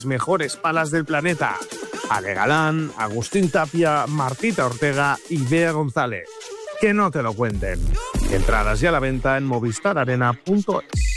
mejores palas del planeta. Ale Galán, Agustín Tapia, Martita Ortega y Bea González. Que no te lo cuenten. Entradas ya a la venta en movistararena.es.